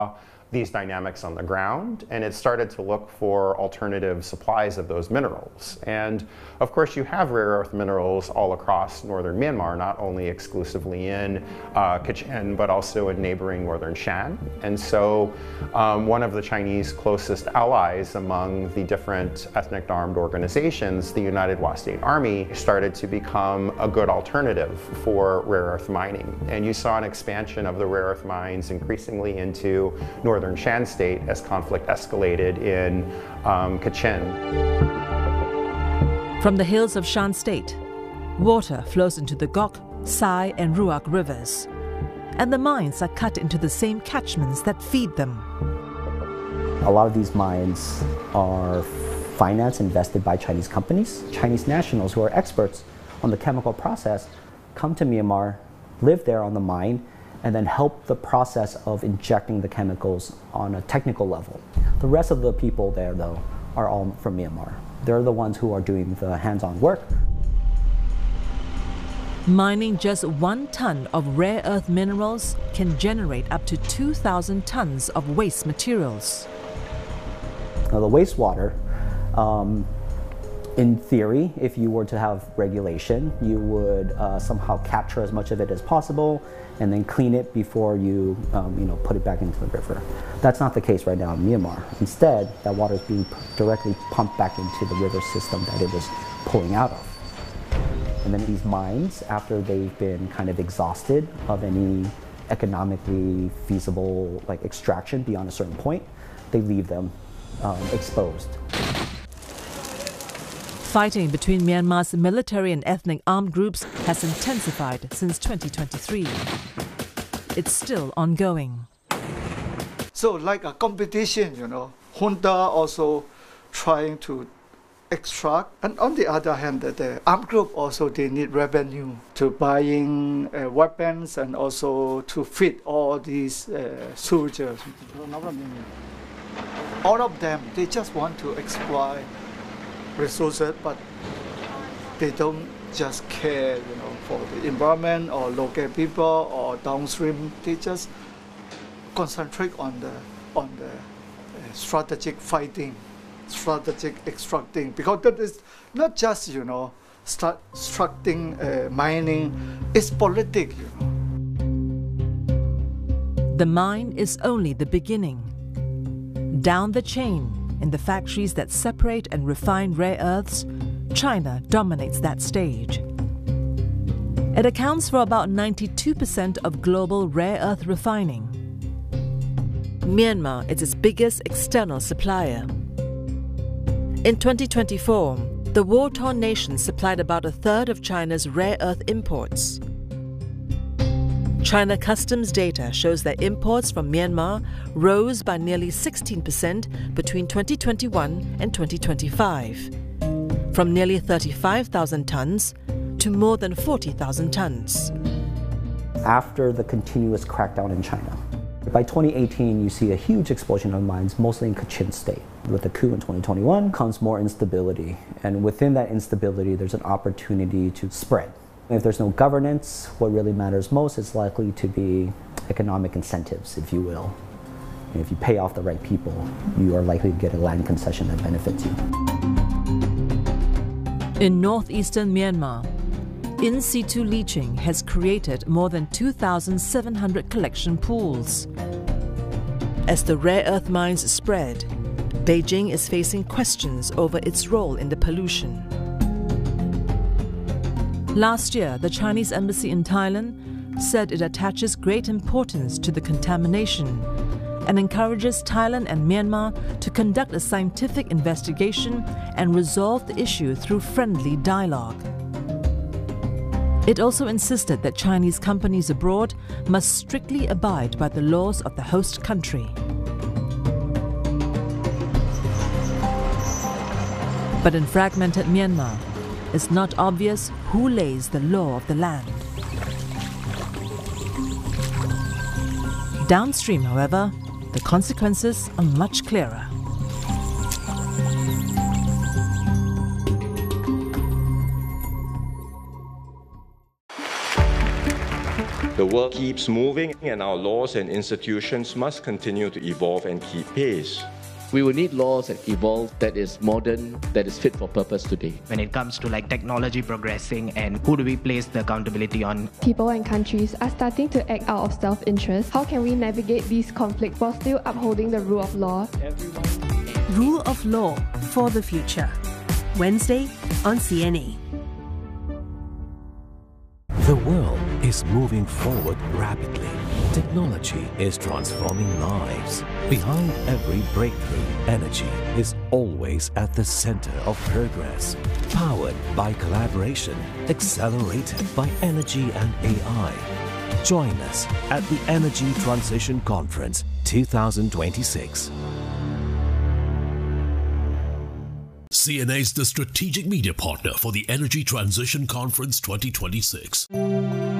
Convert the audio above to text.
these dynamics on the ground, and it started to look for alternative supplies of those minerals. And of course you have rare earth minerals all across northern Myanmar, not only exclusively in Kachin, but also in neighboring northern Shan. And so one of the Chinese closest allies among the different ethnic armed organizations, the United Wa State Army, started to become a good alternative for rare earth mining. And you saw an expansion of the rare earth mines increasingly into northern Shan State as conflict escalated in Kachin. From the hills of Shan State, water flows into the Gok, Sai and Ruak rivers, and the mines are cut into the same catchments that feed them. A lot of these mines are financed, invested by Chinese companies. Chinese nationals who are experts on the chemical process come to Myanmar, live there on the mine, and then help the process of injecting the chemicals on a technical level. The rest of the people there, though, are all from Myanmar. They're the ones who are doing the hands-on work. Mining just 1 ton of rare earth minerals can generate up to 2,000 tons of waste materials. Now, the wastewater, in theory, if you were to have regulation, you would somehow capture as much of it as possible and then clean it before you, put it back into the river. That's not the case right now in Myanmar. Instead, that water is being directly pumped back into the river system that it was pulling out of. And then these mines, after they've been kind of exhausted of any economically feasible extraction beyond a certain point, they leave them exposed. Fighting between Myanmar's military and ethnic armed groups has intensified since 2023. It's still ongoing. So like a competition, junta also trying to extract. And on the other hand, the armed group also, they need revenue to buying weapons and also to feed all these soldiers. All of them, they just want to exploit resources, but they don't just care, for the environment or local people or downstream. They just concentrate on the strategic fighting, strategic extracting, because that is not just extracting mining. It's politics. The mine is only the beginning. Down the chain, in the factories that separate and refine rare earths, China dominates that stage. It accounts for about 92% of global rare earth refining. Myanmar is its biggest external supplier. In 2024, the war-torn nation supplied about 1/3 of China's rare earth imports. China customs data shows that imports from Myanmar rose by nearly 16% between 2021 and 2025, from nearly 35,000 tons to more than 40,000 tons. After the continuous crackdown in China, by 2018 you see a huge explosion of mines, mostly in Kachin State. With the coup in 2021 comes more instability, and within that instability there's an opportunity to spread. If there's no governance, what really matters most is likely to be economic incentives, if you will. And if you pay off the right people, you are likely to get a land concession that benefits you. In northeastern Myanmar, in situ leaching has created more than 2,700 collection pools. As the rare earth mines spread, Beijing is facing questions over its role in the pollution. Last year, the Chinese embassy in Thailand said it attaches great importance to the contamination and encourages Thailand and Myanmar to conduct a scientific investigation and resolve the issue through friendly dialogue. It also insisted that Chinese companies abroad must strictly abide by the laws of the host country. But in fragmented Myanmar, it's not obvious who lays the law of the land. Downstream, however, the consequences are much clearer. The world keeps moving, and our laws and institutions must continue to evolve and keep pace. We will need laws that evolve, that is modern, that is fit for purpose today. When it comes to technology progressing and who do we place the accountability on? People and countries are starting to act out of self-interest. How can we navigate these conflicts while still upholding the rule of law? Rule of Law for the Future. Wednesday on CNA. The world is moving forward rapidly. Technology is transforming lives. Behind every breakthrough, energy is always at the center of progress. Powered by collaboration, accelerated by energy and AI. Join us at the Energy Transition Conference 2026. CNA is the strategic media partner for the Energy Transition Conference 2026.